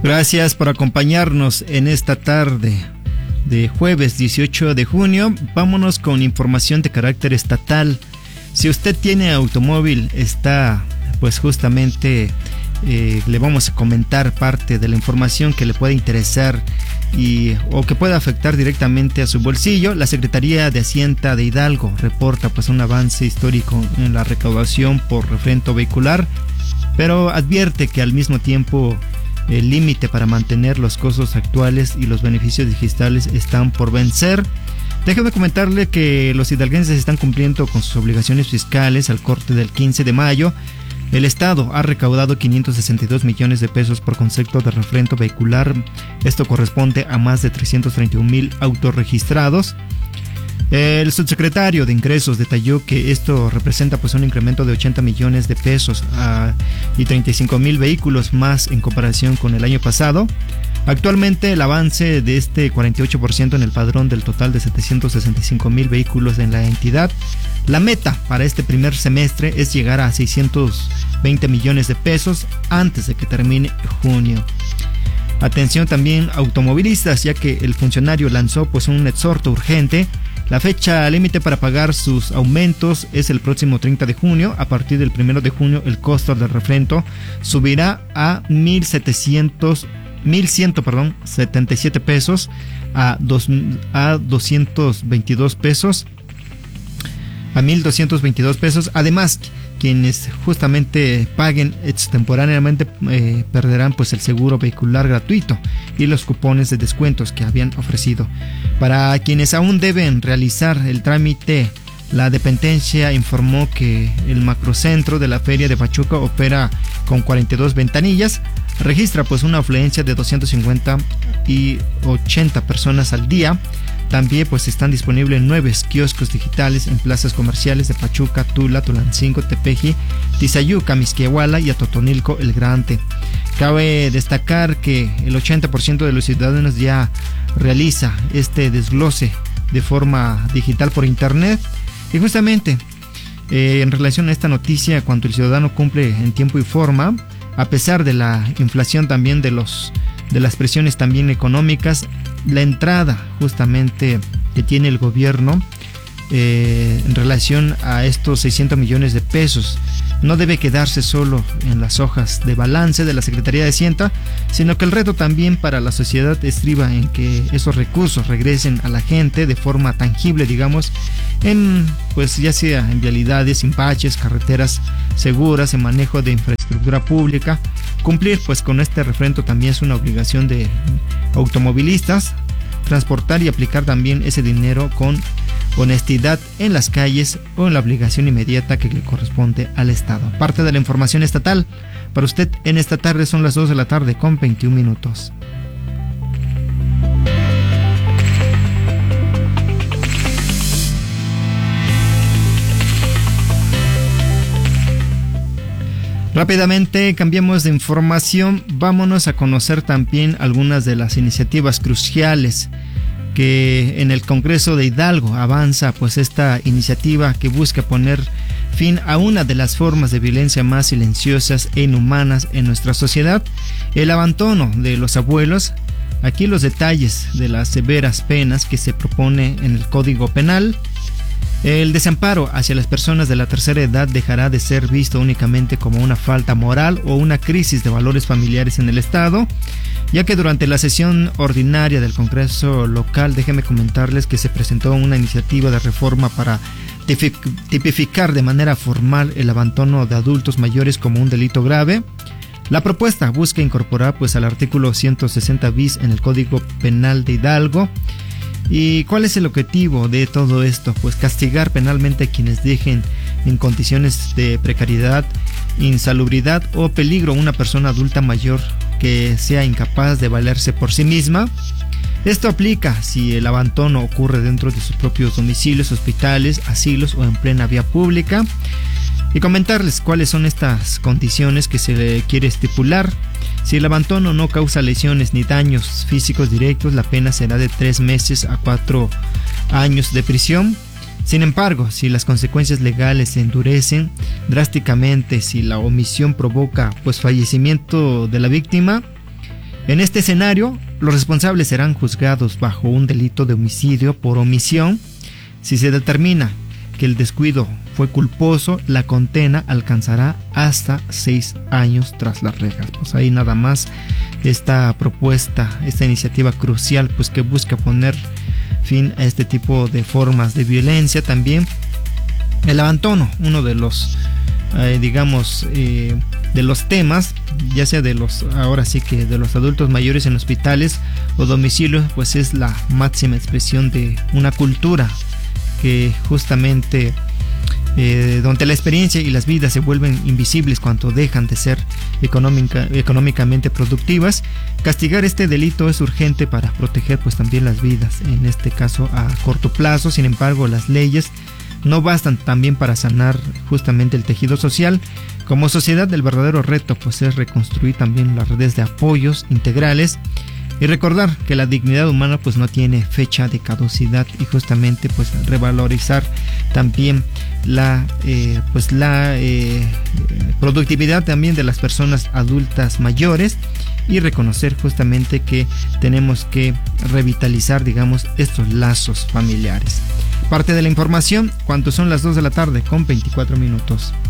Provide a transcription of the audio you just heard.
Gracias por acompañarnos en esta tarde de jueves 18 de junio. Vámonos con información de carácter estatal. Si usted tiene automóvil, está pues justamente le vamos a comentar parte de la información que le puede interesar o que pueda afectar directamente a su bolsillo. La Secretaría de Hacienda de Hidalgo reporta pues un avance histórico en la recaudación por refrendo vehicular, pero advierte que al mismo tiempo el límite para mantener los costos actuales y los beneficios digitales están por vencer. Déjeme comentarle que los hidalguenses están cumpliendo con sus obligaciones fiscales. Al corte del 15 de mayo, el Estado ha recaudado 562 millones de pesos por concepto de refrendo vehicular. Esto corresponde a más de 331,000 autos registrados. El subsecretario de Ingresos detalló que esto representa pues un incremento de 80 millones de pesos y 35,000 vehículos más en comparación con el año pasado. Actualmente el avance de este 48% en el padrón del total de 765,000 vehículos en la entidad. La meta para este primer semestre es llegar a 620 millones de pesos antes de que termine junio. Atención también automovilistas, ya que el funcionario lanzó pues un exhorto urgente. La fecha límite para pagar sus aumentos es el próximo 30 de junio. A partir del 1 de junio el costo del refrendo subirá a 1,177 pesos a 222 pesos. A 1,222 pesos. Además, quienes justamente paguen extemporáneamente perderán pues el seguro vehicular gratuito y los cupones de descuentos que habían ofrecido. Para quienes aún deben realizar el trámite, la dependencia informó que el macrocentro de la Feria de Pachuca opera con 42 ventanillas, registra pues una afluencia de 250 y 80 personas al día. También pues están disponibles 9 kioscos digitales en plazas comerciales de Pachuca, Tula, Tulancingo, Tepeji, Tizayuca, Mixquiahuala y Atotonilco el Grande. Cabe destacar que el 80% de los ciudadanos ya realiza este desglose de forma digital por internet. Y justamente en relación a esta noticia, cuando el ciudadano cumple en tiempo y forma, a pesar de la inflación también de las presiones también económicas, la entrada justamente que tiene el gobierno en relación a estos 600 millones de pesos no debe quedarse solo en las hojas de balance de la Secretaría de Hacienda, sino que el reto también para la sociedad estriba en que esos recursos regresen a la gente de forma tangible, digamos, en pues ya sea en vialidades, en baches, carreteras seguras, en manejo de infraestructura pública. Cumplir pues con este refrendo también es una obligación de automovilistas, transportar y aplicar también ese dinero con honestidad en las calles o en la obligación inmediata que le corresponde al Estado. Parte de la información estatal para usted en esta tarde. Son las 2 de la tarde con 21 minutos. Rápidamente cambiamos de información. Vámonos a conocer también algunas de las iniciativas cruciales que en el Congreso de Hidalgo avanza pues esta iniciativa que busca poner fin a una de las formas de violencia más silenciosas e inhumanas en nuestra sociedad, el abandono de los abuelos. Aquí los detalles de las severas penas que se propone en el Código Penal. El desamparo hacia las personas de la tercera edad dejará de ser visto únicamente como una falta moral o una crisis de valores familiares en el Estado, ya que durante la sesión ordinaria del Congreso local, déjenme comentarles que se presentó una iniciativa de reforma para tipificar de manera formal el abandono de adultos mayores como un delito grave. La propuesta busca incorporar pues al artículo 160 bis en el Código Penal de Hidalgo. ¿Y cuál es el objetivo de todo esto? Pues castigar penalmente a quienes dejen en condiciones de precariedad, insalubridad o peligro a una persona adulta mayor que sea incapaz de valerse por sí misma. Esto aplica si el abandono ocurre dentro de sus propios domicilios, hospitales, asilos o en plena vía pública. Y comentarles cuáles son estas condiciones que se le quiere estipular. Si el abandono no causa lesiones ni daños físicos directos, la pena será de 3 meses a 4 años de prisión. Sin embargo, si las consecuencias legales se endurecen drásticamente, si la omisión provoca pues fallecimiento de la víctima En este escenario, los responsables serán juzgados bajo un delito de homicidio por omisión. Si se determina que el descuido fue culposo, la condena alcanzará hasta 6 años tras las rejas. Pues ahí nada más esta propuesta, esta iniciativa crucial, pues que busca poner fin a este tipo de formas de violencia. También el abandono, uno de los de los temas, ya sea de los, ahora sí que de los adultos mayores en hospitales o domicilios, pues es la máxima expresión de una cultura que justamente donde la experiencia y las vidas se vuelven invisibles cuando dejan de ser económicamente productivas. Castigar este delito es urgente para proteger pues también las vidas, en este caso a corto plazo. Sin embargo, las leyes no bastan también para sanar justamente el tejido social. Como sociedad, el verdadero reto pues es reconstruir también las redes de apoyos integrales y recordar que la dignidad humana pues no tiene fecha de caducidad, y justamente pues revalorizar también la productividad también de las personas adultas mayores, y reconocer justamente que tenemos que revitalizar, digamos, estos lazos familiares. Parte de la información cuando son las 2 de la tarde con 24 minutos.